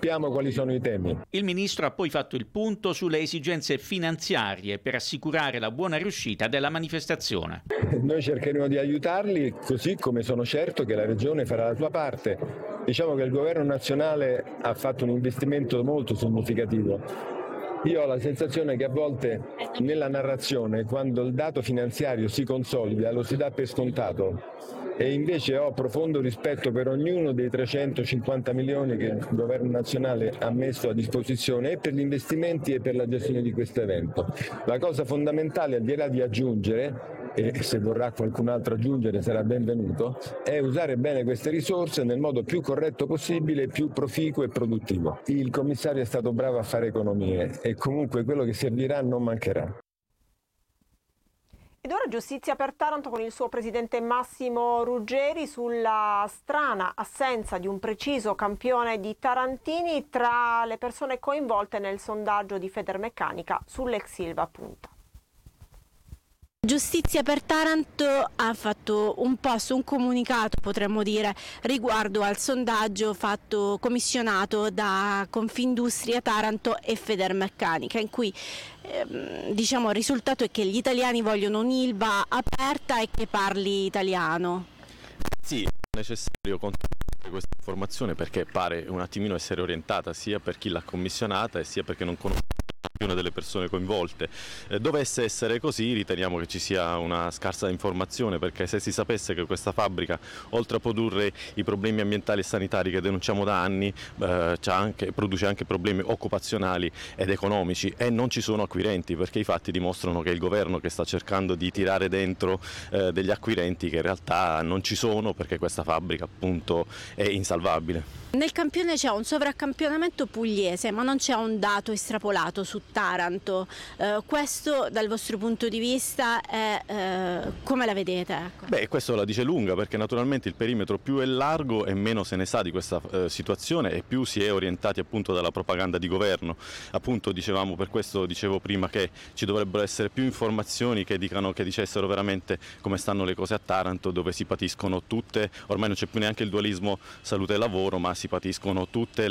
sappiamo quali sono i temi. Il ministro ha poi fatto il punto sulle esigenze finanziarie per assicurare la buona riuscita della manifestazione. Noi cercheremo di aiutarli, così come sono certo che la Regione farà la sua parte. Diciamo che il governo nazionale ha fatto un investimento molto significativo. Io ho la sensazione che a volte nella narrazione, quando il dato finanziario si consolida, lo si dà per scontato, e invece ho profondo rispetto per ognuno dei 350 milioni che il governo nazionale ha messo a disposizione e per gli investimenti e per la gestione di questo evento. La cosa fondamentale, al di là di aggiungere, e se vorrà qualcun altro aggiungere sarà benvenuto, è usare bene queste risorse nel modo più corretto possibile, più proficuo e produttivo. Il commissario è stato bravo a fare economie e comunque quello che servirà non mancherà. Ed ora giustizia per Taranto con il suo presidente Massimo Ruggeri sulla strana assenza di un preciso campione di tarantini tra le persone coinvolte nel sondaggio di Federmeccanica sull'ex Ilva Punta. Giustizia per Taranto ha fatto un post, un comunicato potremmo dire, riguardo al sondaggio commissionato da Confindustria Taranto e Federmeccanica, in cui diciamo il risultato è che gli italiani vogliono un'Ilva aperta e che parli italiano. Sì, è necessario controllare questa informazione perché pare un attimino essere orientata sia per chi l'ha commissionata e sia perché non conosce una delle persone coinvolte. Dovesse essere così, riteniamo che ci sia una scarsa informazione, perché se si sapesse che questa fabbrica, oltre a produrre i problemi ambientali e sanitari che denunciamo da anni, produce anche problemi occupazionali ed economici, e non ci sono acquirenti, perché i fatti dimostrano che è il governo che sta cercando di tirare dentro degli acquirenti che in realtà non ci sono, perché questa fabbrica appunto è insalvabile. Nel campione c'è un sovraccampionamento pugliese, ma non c'è un dato estrapolato su Taranto. Questo dal vostro punto di vista è come la vedete? Ecco. Beh, questo la dice lunga, perché naturalmente il perimetro più è largo e meno se ne sa di questa situazione e più si è orientati appunto dalla propaganda di governo. Appunto dicevamo, per questo dicevo prima che ci dovrebbero essere più informazioni che dicessero veramente come stanno le cose a Taranto, dove si patiscono tutte, ormai non c'è più neanche il dualismo salute e lavoro, ma si patiscono tutti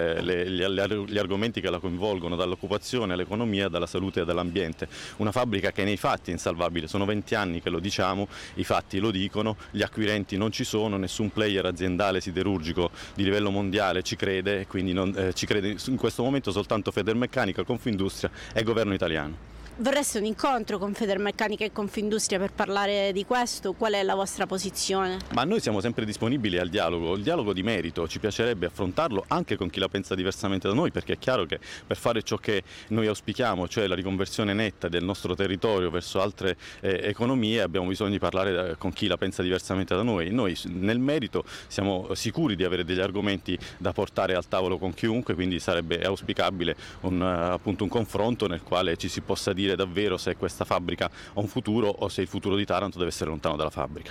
gli argomenti che la coinvolgono, dall'occupazione all'economia, dalla salute e dall'ambiente. Una fabbrica che nei fatti è insalvabile, sono 20 anni che lo diciamo, i fatti lo dicono, gli acquirenti non ci sono, nessun player aziendale siderurgico di livello mondiale ci crede, quindi ci crede in questo momento soltanto Federmeccanica, Confindustria e governo italiano. Vorreste un incontro con Federmeccanica e Confindustria per parlare di questo? Qual è la vostra posizione? Ma noi siamo sempre disponibili al dialogo, il dialogo di merito, ci piacerebbe affrontarlo anche con chi la pensa diversamente da noi, perché è chiaro che per fare ciò che noi auspichiamo, cioè la riconversione netta del nostro territorio verso altre economie, abbiamo bisogno di parlare con chi la pensa diversamente da noi. Noi nel merito siamo sicuri di avere degli argomenti da portare al tavolo con chiunque, quindi sarebbe auspicabile appunto un confronto nel quale ci si possa dire davvero se questa fabbrica ha un futuro o se il futuro di Taranto deve essere lontano dalla fabbrica.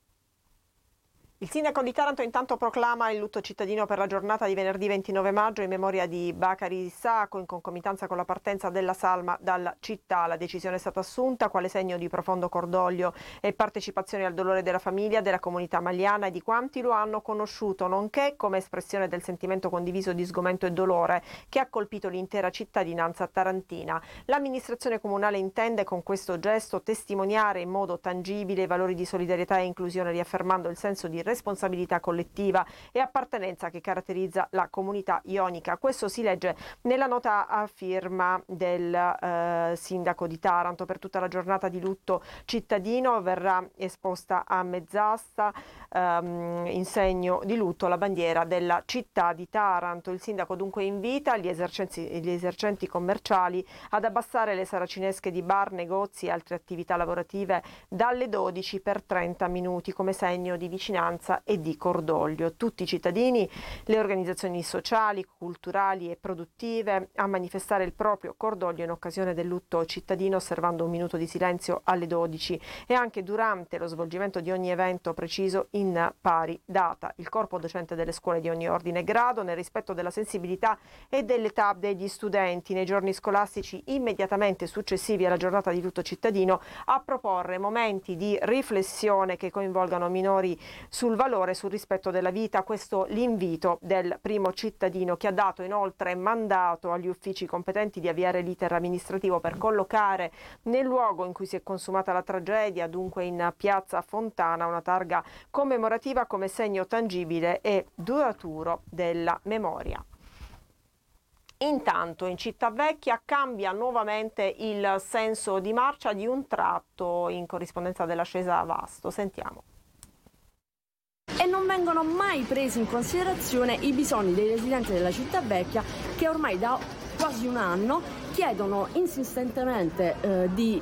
Il sindaco di Taranto intanto proclama il lutto cittadino per la giornata di venerdì 29 maggio in memoria di Bakary Sacco in concomitanza con la partenza della salma dalla città. La decisione è stata assunta quale segno di profondo cordoglio e partecipazione al dolore della famiglia, della comunità maliana e di quanti lo hanno conosciuto, nonché come espressione del sentimento condiviso di sgomento e dolore che ha colpito l'intera cittadinanza tarantina. L'amministrazione comunale intende con questo gesto testimoniare in modo tangibile i valori di solidarietà e inclusione, riaffermando il senso di responsabilità collettiva e appartenenza che caratterizza la comunità ionica. Questo si legge nella nota a firma del sindaco di Taranto. Per tutta la giornata di lutto cittadino verrà esposta a mezz'asta in segno di lutto la bandiera della città di Taranto. Il sindaco dunque invita gli esercenti commerciali ad abbassare le saracinesche di bar, negozi e altre attività lavorative dalle 12 per 30 minuti come segno di vicinanza e di cordoglio. Tutti i cittadini, le organizzazioni sociali, culturali e produttive a manifestare il proprio cordoglio in occasione del lutto cittadino, osservando un minuto di silenzio alle 12 e anche durante lo svolgimento di ogni evento preciso in pari data. Il corpo docente delle scuole di ogni ordine e grado, nel rispetto della sensibilità e dell'età degli studenti, nei giorni scolastici immediatamente successivi alla giornata di lutto cittadino, a proporre momenti di riflessione che coinvolgano minori sul sul valore e sul rispetto della vita. Questo l'invito del primo cittadino, che ha dato inoltre mandato agli uffici competenti di avviare l'iter amministrativo per collocare nel luogo in cui si è consumata la tragedia, dunque in piazza Fontana, una targa commemorativa come segno tangibile e duraturo della memoria. Intanto in Cittavecchia cambia nuovamente il senso di marcia di un tratto in corrispondenza dell'ascesa Vasto. Sentiamo. E non vengono mai presi in considerazione i bisogni dei residenti della Cittavecchia, che ormai da quasi un anno chiedono insistentemente di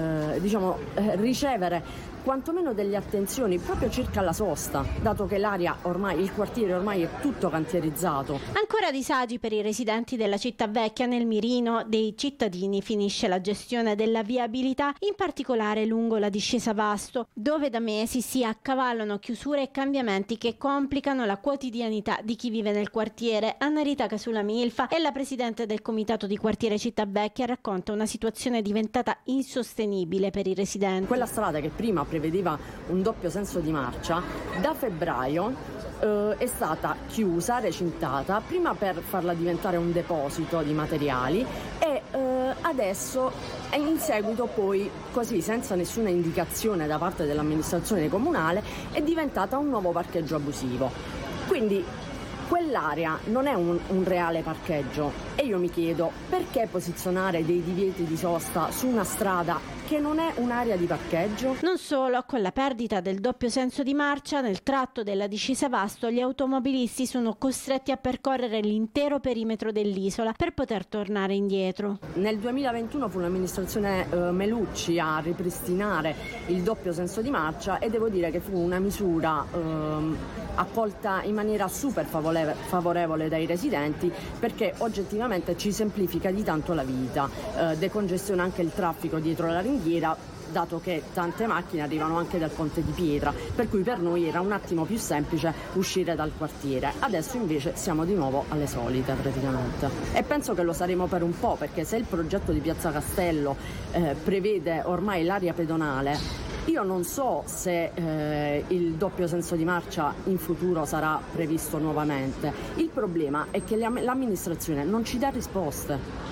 ricevere quantomeno delle attenzioni proprio circa la sosta, dato che il quartiere ormai è tutto cantierizzato. Ancora disagi per i residenti della Cittavecchia. Nel mirino dei cittadini finisce la gestione della viabilità, in particolare lungo la discesa Vasto, dove da mesi si accavallano chiusure e cambiamenti che complicano la quotidianità di chi vive nel quartiere. Anna Rita Casula-Milfa è la presidente del comitato di quartiere Cittavecchia, racconta una situazione diventata insostenibile per i residenti. Quella strada che prima prevedeva un doppio senso di marcia, da febbraio è stata chiusa, recintata, prima per farla diventare un deposito di materiali e adesso in seguito poi, così senza nessuna indicazione da parte dell'amministrazione comunale, è diventata un nuovo parcheggio abusivo. Quindi quell'area non è un reale parcheggio e io mi chiedo perché posizionare dei divieti di sosta su una strada che non è un'area di parcheggio. Non solo, con la perdita del doppio senso di marcia nel tratto della discesa Vasto, gli automobilisti sono costretti a percorrere l'intero perimetro dell'isola per poter tornare indietro. Nel 2021 fu l'amministrazione Melucci a ripristinare il doppio senso di marcia e devo dire che fu una misura accolta in maniera super favorevole dai residenti, perché oggettivamente ci semplifica di tanto la vita, decongestiona anche il traffico dietro la ringhiera, dato che tante macchine arrivano anche dal Ponte di Pietra, per cui per noi era un attimo più semplice uscire dal quartiere. Adesso invece siamo di nuovo alle solite praticamente, e penso che lo saremo per un po', perché se il progetto di Piazza Castello prevede ormai l'area pedonale, io non so se il doppio senso di marcia in futuro sarà previsto nuovamente. Il problema è che l'amministrazione non ci dà risposte.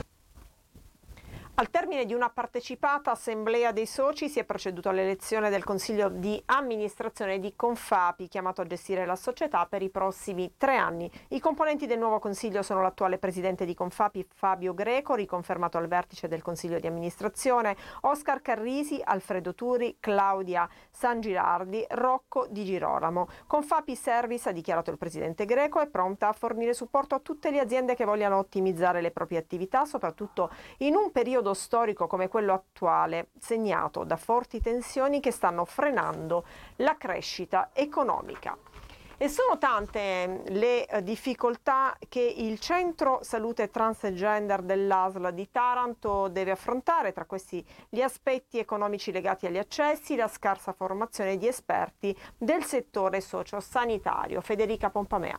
Al termine di una partecipata assemblea dei soci si è proceduto all'elezione del Consiglio di amministrazione di Confapi, chiamato a gestire la società per i prossimi 3 anni. I componenti del nuovo Consiglio sono l'attuale presidente di Confapi Fabio Greco, riconfermato al vertice del Consiglio di amministrazione, Oscar Carrisi, Alfredo Turi, Claudia San Girardi, Rocco Di Girolamo. Confapi Service, ha dichiarato il presidente Greco, è pronta a fornire supporto a tutte le aziende che vogliano ottimizzare le proprie attività, soprattutto in un periodo storico come quello attuale, segnato da forti tensioni che stanno frenando la crescita economica. E sono tante le difficoltà che il Centro Salute Transgender dell'ASL di Taranto deve affrontare, tra questi gli aspetti economici legati agli accessi, la scarsa formazione di esperti del settore sociosanitario. Federica Pompamea.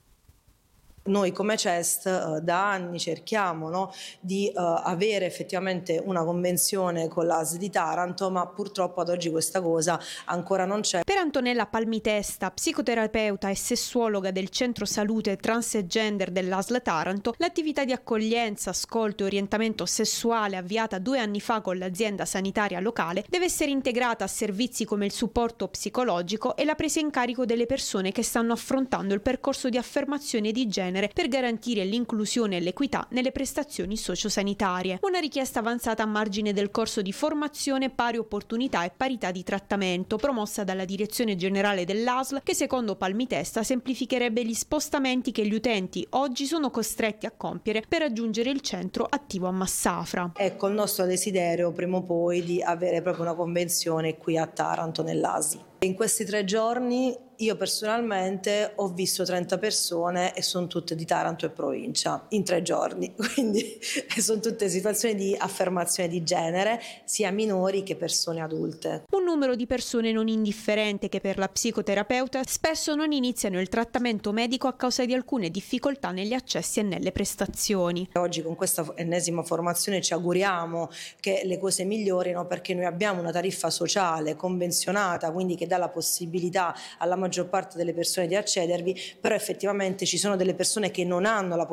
Noi come CEST da anni cerchiamo di avere effettivamente una convenzione con l'ASL di Taranto, ma purtroppo ad oggi questa cosa ancora non c'è. Per Antonella Palmitesta, psicoterapeuta e sessuologa del Centro Salute Transgender dell'ASL Taranto, l'attività di accoglienza, ascolto e orientamento sessuale avviata 2 anni fa con l'azienda sanitaria locale deve essere integrata a servizi come il supporto psicologico e la presa in carico delle persone che stanno affrontando il percorso di affermazione di genere per garantire l'inclusione e l'equità nelle prestazioni sociosanitarie. Una richiesta avanzata a margine del corso di formazione Pari Opportunità e Parità di Trattamento, promossa dalla Direzione Generale dell'ASL, che secondo Palmitesta semplificherebbe gli spostamenti che gli utenti oggi sono costretti a compiere per raggiungere il centro attivo a Massafra. Ecco il nostro desiderio prima o poi di avere proprio una convenzione qui a Taranto nell'ASI. In questi 3 giorni io personalmente ho visto 30 persone e sono tutte di Taranto e provincia in 3 giorni, quindi sono tutte situazioni di affermazione di genere, sia minori che persone adulte. Un numero di persone non indifferente che per la psicoterapeuta spesso non iniziano il trattamento medico a causa di alcune difficoltà negli accessi e nelle prestazioni. Oggi con questa ennesima formazione ci auguriamo che le cose migliorino, perché noi abbiamo una tariffa sociale convenzionata, quindi che dà la possibilità alla maggior parte delle persone di accedervi, però effettivamente ci sono delle persone che non hanno la